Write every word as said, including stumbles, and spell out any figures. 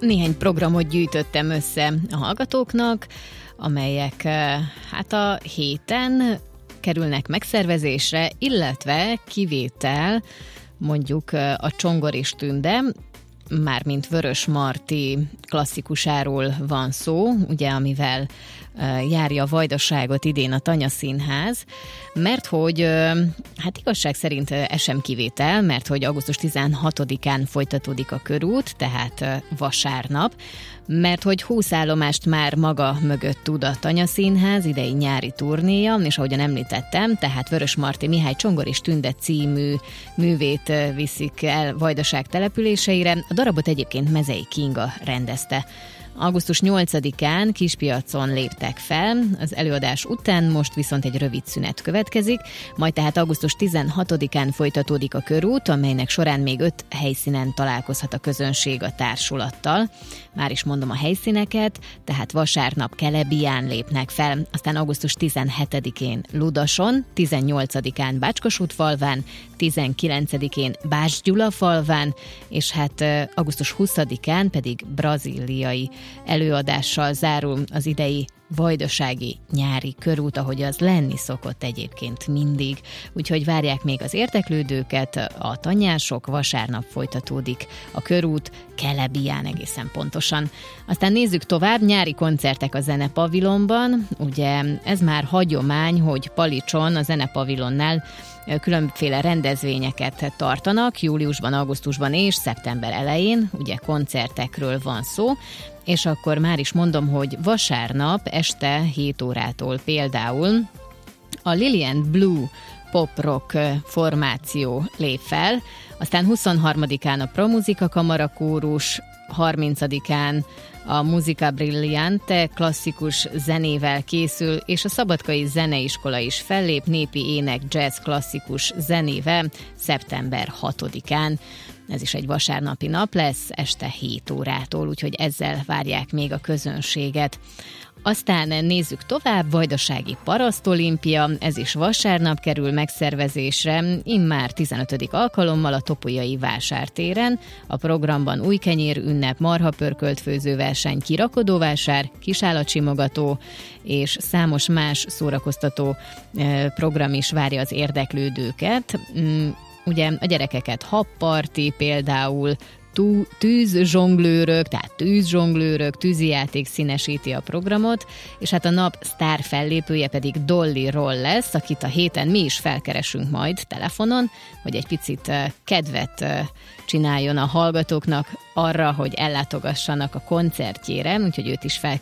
Néhány programot gyűjtöttem össze a hallgatóknak, amelyek hát a héten kerülnek megszervezésre, illetve kivétel mondjuk a Csongoris Tünde, mármint Vörös Marti klasszikusáról van szó, ugye, amivel járja a vajdaságot idén a Tanyaszínház, mert hogy hát igazság szerint ez sem kivétel, mert hogy augusztus tizenhatodikán folytatódik a körút, tehát vasárnap, mert hogy húsz állomást már maga mögött tud a Tanyaszínház idei nyári turnéja, és ahogyan említettem, tehát Vörös Marti Mihály Csongoris Tünde című művét viszik el Vajdaság településeire. A darabot egyébként Mezei Kinga rendezte. augusztus nyolcadikán Kispiacon léptek fel, az előadás után most viszont egy rövid szünet következik, majd tehát augusztus tizenhatodikán folytatódik a körút, amelynek során még öt helyszínen találkozhat a közönség a társulattal. Már is mondom a helyszíneket, tehát vasárnap Kelebián lépnek fel, aztán augusztus tizenhetedikén Ludason, tizennyolcadikán Bácskosútfalván, tizenkilencedikén Bács Gyula falván, és hát augusztus huszadikán pedig brazíliai előadással zárul az idei vajdasági nyári körút, ahogy az lenni szokott egyébként mindig. Úgyhogy várják még az érdeklődőket, a tanyások, vasárnap folytatódik a körút, Kelebián egészen pontosan. Aztán nézzük tovább, nyári koncertek a Zenepavilonban, ugye ez már hagyomány, hogy Palicson a Zenepavilonnál különféle rendezvényeket tartanak, júliusban, augusztusban és szeptember elején, ugye koncertekről van szó, és akkor már is mondom, hogy vasárnap este hét órától például a Lillian Blue pop-rock formáció lép fel, aztán huszonharmadikán a Promuzika Kamarakórus, harmincadikán a Musica Brillante klasszikus zenével készül, és a Szabadkai Zeneiskola is fellép népi ének jazz klasszikus zenével szeptember hatodikán. Ez is egy vasárnapi nap lesz, este hét órától, úgyhogy ezzel várják még a közönséget. Aztán nézzük tovább, Vajdasági Parasztolimpia, ez is vasárnap kerül megszervezésre, immár tizenötödik alkalommal a Topolyai Vásártéren. A programban újkenyér ünnep, marhapörkölt főzőverseny, kirakodóvásár, kisállatsimogató és számos más szórakoztató program is várja az érdeklődőket. Ugye a gyerekeket habparti például, tűzzsonglőrök, tehát tűzzsonglőrök, tűzijáték színesíti a programot, és hát a nap sztár fellépője pedig Dolly Roll lesz, akit a héten mi is felkeresünk majd telefonon, hogy egy picit kedvet csináljon a hallgatóknak arra, hogy ellátogassanak a koncertjére, úgyhogy őt is fel